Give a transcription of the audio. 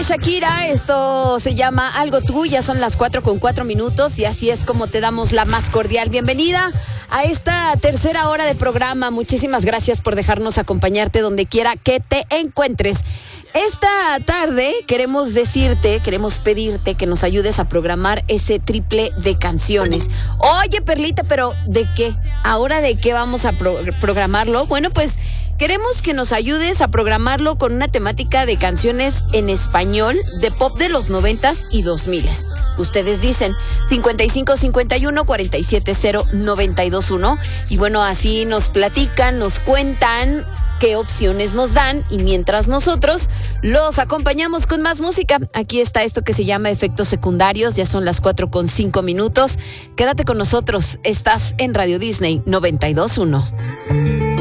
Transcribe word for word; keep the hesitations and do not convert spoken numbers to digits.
Shakira, esto se llama Algo Tú, ya son las cuatro con cuatro minutos y así es como te damos la más cordial bienvenida a esta tercera hora de programa. Muchísimas gracias por dejarnos acompañarte donde quiera que te encuentres. Esta tarde queremos decirte, queremos pedirte que nos ayudes a programar ese triple de canciones. Oye, Perlita, pero ¿de qué? ¿Ahora de qué vamos a pro- programarlo? Bueno, pues queremos que nos ayudes a programarlo con una temática de canciones en español de pop de los noventas y dos miles. Ustedes dicen cincuenta y cinco cincuenta y uno cuarenta y siete cero noventa y dos uno y bueno, así nos platican, nos cuentan qué opciones nos dan y mientras nosotros los acompañamos con más música. Aquí está esto que se llama Efectos Secundarios, ya son las cuatro con cinco minutos. Quédate con nosotros, estás en Radio Disney noventa y dos punto uno.